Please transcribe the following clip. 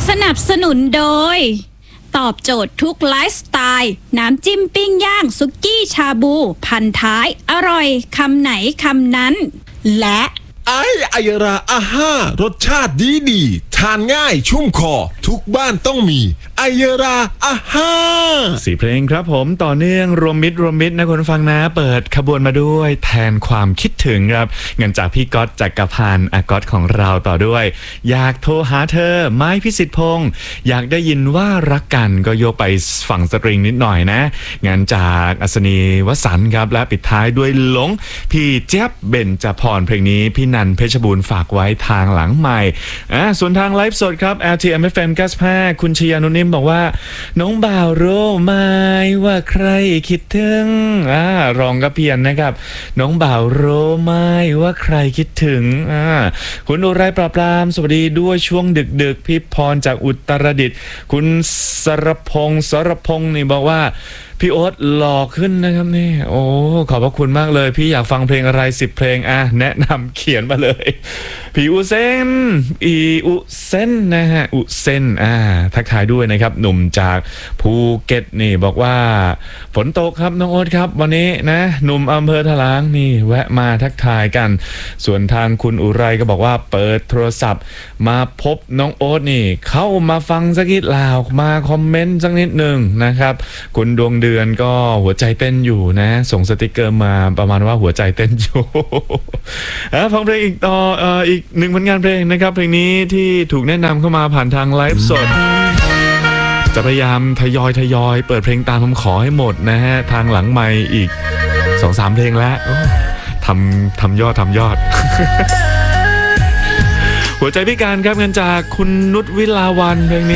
สนับสนุนโดยตอบโจทย์ทุกไลฟ์สไตล์น้ำจิ้มปิ้งย่างสุกี้ชาบูพันท้ายอร่อยคำไหนคำนั้นและไอยราอาห้ารสชาติดีทานง่ายชุ่มคอทุกบ้านต้องมีไอยราอาห้า 4 เพลงครับผมต่อเนื่องรวมมิตรนะคนฟังนะเปิดขบวนมาด้วยแทนความคิดถึงครับเงินจากพี่ก๊อตจักรพันธ์ก๊อตของเราต่อด้วยอยากโทรหาเธอไม้พิสิทธิ์พงษ์อยากได้ยินว่ารักกันก็โยกไปฝั่งสตริงนิดหน่อยนะงานจากอัศนีวสันต์ครับและปิดท้ายด้วยหลงพี่เจี๊ยบเบญจพรเพลงนี้พี่นันเพชรบูรณ์ฝากไว้ทางหลังใหม่ส่วนทางไลฟ์สดครับ RTM FM 95คุณชยานุนิ่มบอกว่าน้องบ่าวรู้ไหมว่าใครคิดถึงรองกระเพียนนะครับน้องบ่าวรู้ไหมว่าใครคิดถึงคุณอุไรปราบปรามสวัสดีด้วยช่วงดึกพี่พรจากอุตรดิตถ์คุณสรพงษ์นี่บอกว่าพี่โอ๊ตหล่อขึ้นนะครับนี่โอ้ขอบพระคุณมากเลยพี่อยากฟังเพลงอะไร10 เพลงแนะนำเขียนมาเลยพี่อุเซนนะฮะอุเซนทักทายด้วยนะครับหนุ่มจากภูเก็ตนี่บอกว่าฝนตกครับน้องโอ๊ตครับวันนี้นะหนุ่มอำเภอถลางนี่แวะมาทักทายกันส่วนทางคุณอุไรก็บอกว่าเปิดโทรศัพท์มาพบน้องโอ๊ตนี่เข้ามาฟังสักนิดลาวมาคอมเมนต์สักนิดหนึ่งนะครับคุณดวงเดือนก็หัวใจเต้นอยู่นะส่งสติกเกอร์มาประมาณว่าหัวใจเต้นอยู่ ฟังเพลงอีกหนึ่งผลงานเพลงนะครับเพลงนี้ที่ถูกแนะนำเข้ามาผ่านทางไลฟ์สดจะพยายามทยอยเปิดเพลงตามคำขอให้หมดนะฮะทางหลังไมค์อีก 2-3 เพลงแล้วทำยอด หัวใจพิการครับเงินจากคุณนุชวิลาวันเพลงนี้